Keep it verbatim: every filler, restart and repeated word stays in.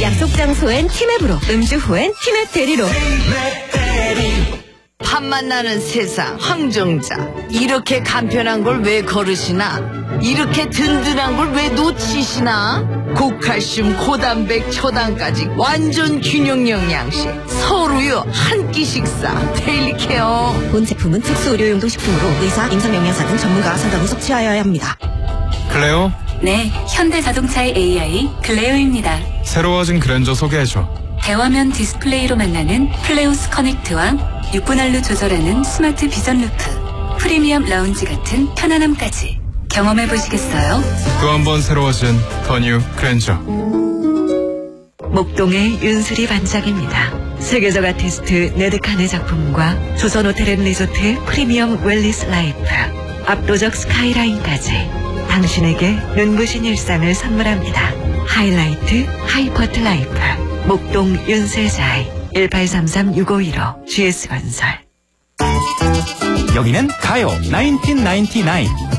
약속 장소엔 티맵으로, 음주 후엔 티맵 대리로. 밥 만나는 세상 황정자, 이렇게 간편한 걸 왜 거르시나? 이렇게 든든한 걸 왜 놓치시나? 고칼슘, 고단백, 초당까지 완전 균형 영양식, 서로요 한 끼 식사 데일리 케어. 본 제품은 특수 의료용도 식품으로 의사, 임상영양사 등 전문가가 상담 후 섭취하여야 합니다. 클레오? 네, 현대자동차의 에이아이 클레오입니다. 새로워진 그랜저 소개해줘. 대화면 디스플레이로 만나는 플레오스 커넥트와 육 분 안로 조절하는 스마트 비전 루프, 프리미엄 라운지 같은 편안함까지 경험해보시겠어요? 또 한 번 새로워진 더 뉴 그랜저. 목동의 윤수리 반장입니다. 세계적 아티스트 네드칸의 작품과 조선호텔앤리조트 프리미엄 웰리스 라이프, 압도적 스카이라인까지 당신에게 눈부신 일상을 선물합니다. 하이라이트 하이퍼트 라이프, 목동 윤세자이 일팔삼삼 육오일오 지에스건설. 여기는 가요 천구백구십구.